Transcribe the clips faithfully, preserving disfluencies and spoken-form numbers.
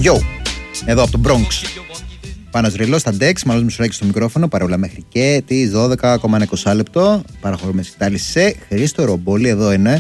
Yo, εδώ από το Bronx. Πάνος Ρηλός στα Dex, Μανώλης Μουσουράκης στο μικρόφωνο, παρόλα μέχρι και τις δώδεκα ακόμα είκοσι λεπτό. Παραχωρούμε σκητάλη σε Χρήστο Ρομπόλη, εδώ είναι.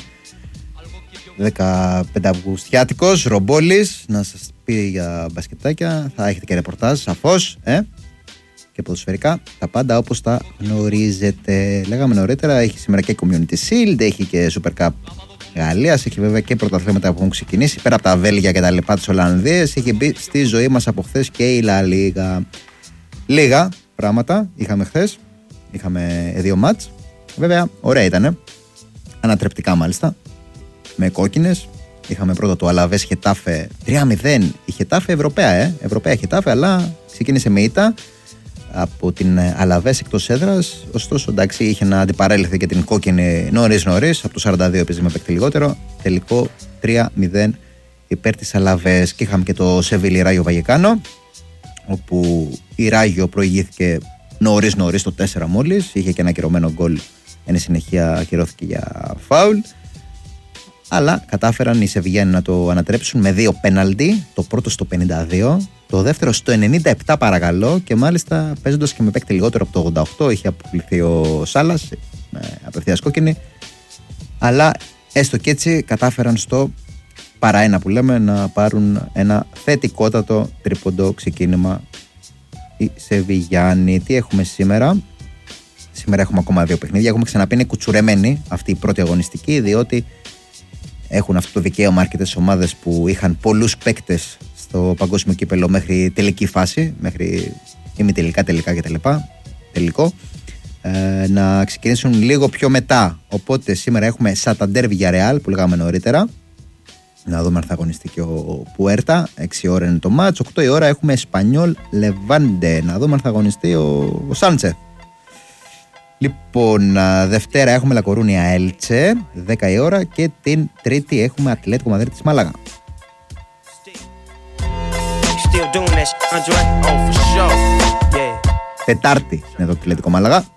δεκαπέντε Αυγουστιάτικος, Ρομπόλης, να σας πει για μπασκετάκια. Θα έχετε και ρεπορτάζ, σαφώς, ε? και ποδοσφαιρικά. Τα πάντα όπως τα γνωρίζετε. Λέγαμε νωρίτερα, έχει σήμερα και Community Shield, έχει και Super Cup Γαλλίας, έχει βέβαια και πρωταθλήματα που έχουν ξεκινήσει. Πέρα από τα Βέλγια και τα λοιπά της Ολλανδίας, έχει μπει στη ζωή μας από χθες και η La Liga. Λίγα πράγματα είχαμε χθες. Είχαμε δύο μάτς. Βέβαια, ωραία ήτανε. Ανατρεπτικά μάλιστα. Με κόκκινες. Είχαμε πρώτα το Αλαβές Χετάφε τρία μηδέν. Η Χετάφε Ευρωπαία, ε. Ευρωπαία Χετάφε, αλλά ξεκίνησε με ήττα από την Αλαβές εκτός έδρας. Ωστόσο, εντάξει, είχε να αντιπαρέλθει και την κόκκινη νωρίς νωρίς. Από το σαράντα δύο έπαιζε με παίκτη λιγότερο. Τελικό τρία μηδέν υπέρ της Αλαβές. Και είχαμε και το Σεβίλη Ράγιο Βαγεκάνο, όπου η Ράγιο προηγήθηκε νωρίς νωρίς το τέσσερα μόλις. Είχε και ένα ακυρωμένο γκολ. Εν συνεχεία ακυρώθηκε για φάουλ. Αλλά κατάφεραν οι Σεβιγιάνοι να το ανατρέψουν με δύο πέναλτι. Το πρώτο στο πενήντα δύο, το δεύτερο στο ενενήντα επτά παρακαλώ. Και μάλιστα παίζοντας και με παίκτη λιγότερο από το ογδόντα οκτώ. Είχε αποκλειθεί ο Σάλας με απευθείας κόκκινη. Αλλά έστω και έτσι κατάφεραν στο παρά ένα που λέμε να πάρουν ένα θετικότατο τρίποντο ξεκίνημα οι Σεβιγιάνοι. Τι έχουμε σήμερα? Σήμερα έχουμε ακόμα δύο παιχνίδια. Έχουμε ξαναπεί, είναι κουτσουρεμένη αυτή η πρώτη αγωνιστική, διότι έχουν αυτό το δικαίωμα αρκετές ομάδες που είχαν πολλούς παίκτες στο παγκόσμιο κύπελο μέχρι τελική φάση, μέχρι ημιτελικά, τελικά κτλ. Τελικό, ε, να ξεκινήσουν λίγο πιο μετά. Οπότε σήμερα έχουμε Σαταντέρ Βιγιαρεάλ που λέγαμε νωρίτερα. Να δούμε αν θα αγωνιστεί και ο Πουέρτα. έξι ώρα είναι το μάτς. οκτώ η ώρα έχουμε Εσπανιόλ Λεβάντε. Να δούμε αν θα αγωνιστεί ο, ο Σάντσε. Λοιπόν, Δευτέρα έχουμε Λακορούνια Έλτσε, δέκα η ώρα, και την Τρίτη έχουμε Ατλέτικο Μαδρίτης Μάλαγα. Τετάρτη είναι το Ατλέτικο Μάλαγα.